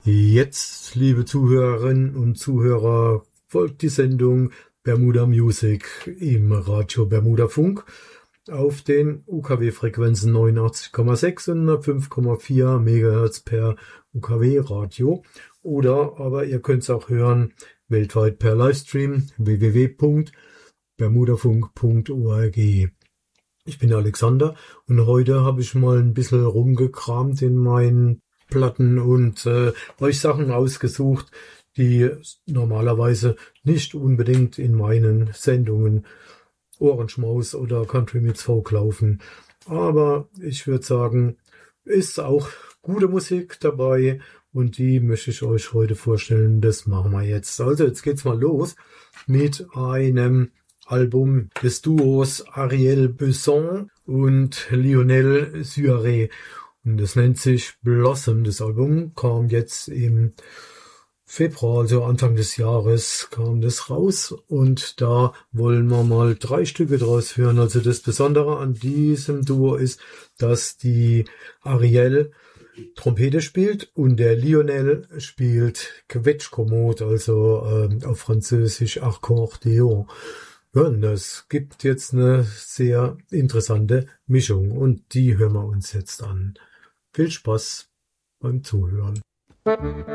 Jetzt, liebe Zuhörerinnen und Zuhörer, folgt die Sendung Bermuda Music im Radio Bermuda Funk auf den UKW-Frequenzen 89,6 und 105,4 MHz per UKW-Radio. Oder aber ihr könnt es auch hören weltweit per Livestream www.bermudafunk.org. Ich bin Alexander und heute habe ich mal ein bisschen rumgekramt in meinen Platten und euch Sachen ausgesucht, die normalerweise nicht unbedingt in meinen Sendungen Ohrenschmaus oder Country Meets Folk laufen. Aber ich würde sagen, ist auch gute Musik dabei und die möchte ich euch heute vorstellen. Das machen wir jetzt. Also jetzt geht's mal los mit einem Album des Duos Ariel Besson und Lionel Suarez. Und das nennt sich Blossom. Das Album kam jetzt im Februar, also Anfang des Jahres, kam das raus. Und da wollen wir mal 3 Stücke draus hören. Also das Besondere an diesem Duo ist, dass die Ariel Trompete spielt und der Lionel spielt Quetschkommode, also auf Französisch Akkordeon. Ja, und das gibt jetzt eine sehr interessante Mischung und die hören wir uns jetzt an. Viel Spaß beim Zuhören.